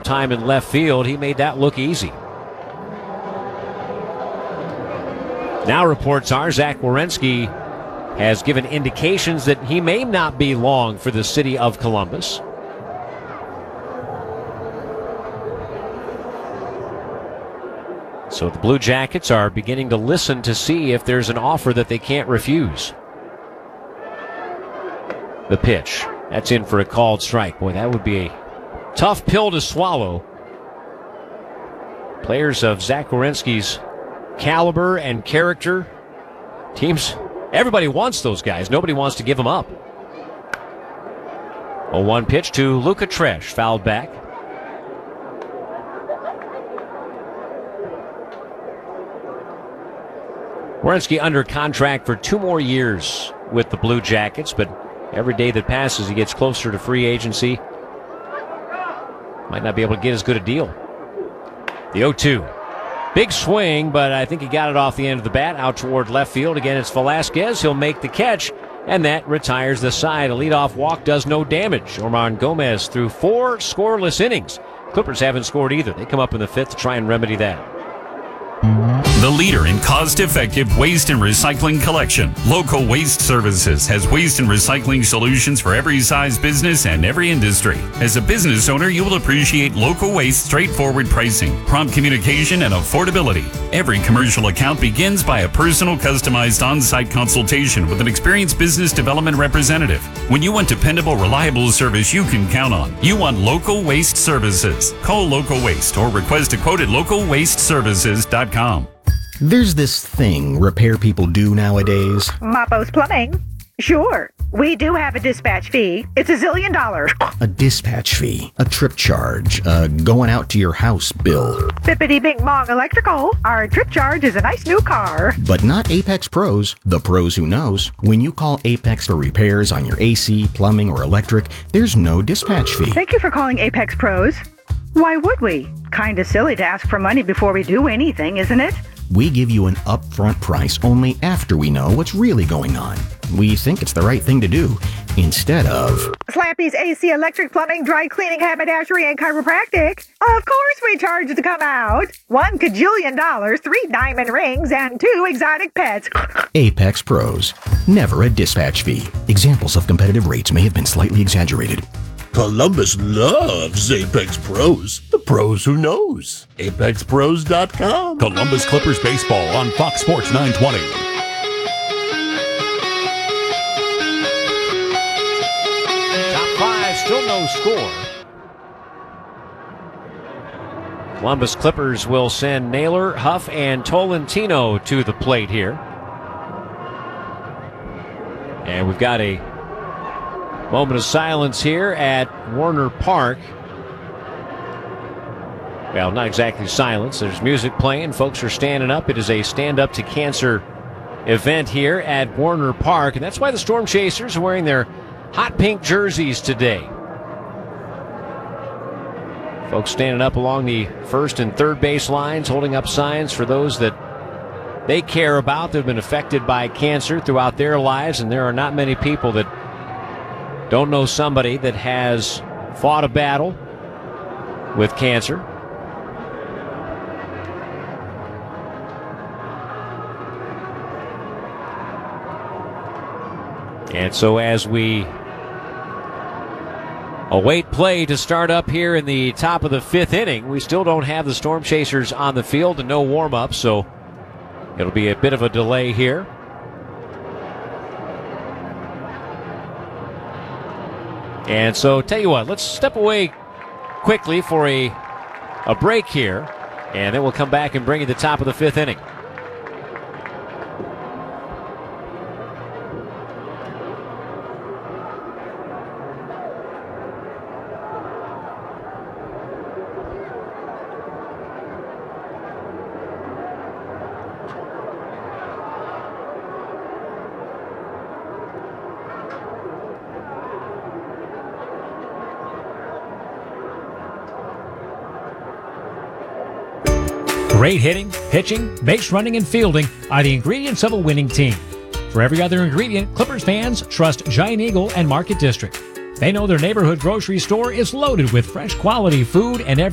time in left field. He made that look easy. Now reports are Zach Werenski has given indications that he may not be long for the city of Columbus. So the Blue Jackets are beginning to listen to see if there's an offer that they can't refuse. The pitch. That's in for a called strike. Boy, that would be a tough pill to swallow. Players of Zach Werenski's caliber and character. Teams, everybody wants those guys. Nobody wants to give them up. 0-1 pitch to Luca Tresh. Fouled back. Werenski under contract for 2 more years with the Blue Jackets, but every day that passes, he gets closer to free agency. Might not be able to get as good a deal. The 0-2. Big swing, but I think he got it off the end of the bat out toward left field. Again, it's Velasquez. He'll make the catch, and that retires the side. A leadoff walk does no damage. Orman Gomez threw 4 scoreless innings. Clippers haven't scored either. They come up in the 5th to try and remedy that. The leader in cost-effective waste and recycling collection, Local Waste Services has waste and recycling solutions for every size business and every industry. As a business owner, you will appreciate Local Waste straightforward pricing, prompt communication, and affordability. Every commercial account begins by a personal, customized on-site consultation with an experienced business development representative. When you want dependable, reliable service you can count on, you want Local Waste Services. Call Local Waste or request a quote at localwasteservices.com. There's this thing repair people do nowadays. Mappo's Plumbing. Sure, we do have a dispatch fee. It's $1 zillion. A dispatch fee, a trip charge, going out to your house bill. Bippity Bing Bong Electrical. Our trip charge is a nice new car. But not Apex Pros, the pros who knows. When you call Apex for repairs on your AC, plumbing, or electric, there's no dispatch fee. Thank you for calling Apex Pros. Why would we? Kinda silly to ask for money before we do anything, isn't it? We give you an upfront price only after we know what's really going on. We think it's the right thing to do, instead of Slappy's AC, electric, plumbing, dry cleaning, haberdashery, and chiropractic. Of course we charge to come out. $1 kajillion, 3 diamond rings, and 2 exotic pets. Apex Pros. Never a dispatch fee. Examples of competitive rates may have been slightly exaggerated. Columbus loves Apex Pros. The pros who knows. ApexPros.com. Columbus Clippers baseball on Fox Sports 920. Top 5, still no score. Columbus Clippers will send Naylor, Huff, and Tolentino to the plate here. And we've got a moment of silence here at Warner Park. Well, not exactly silence. There's music playing. Folks are standing up. It is a Stand Up to Cancer event here at Warner Park, and that's why the Storm Chasers are wearing their hot pink jerseys today. Folks standing up along the first and third base lines, holding up signs for those that they care about. They've been affected by cancer throughout their lives, and there are not many people that don't know somebody that has fought a battle with cancer. And so as we await play to start up here in the top of the 5th inning, we still don't have the Storm Chasers on the field and no warm-up, so it'll be a bit of a delay here. And so, tell you what, let's step away quickly for a break here, and then we'll come back and bring you the top of the 5th inning. Great hitting, pitching, base running, and fielding are the ingredients of a winning team. For every other ingredient, Clippers fans trust Giant Eagle and Market District. They know their neighborhood grocery store is loaded with fresh quality food and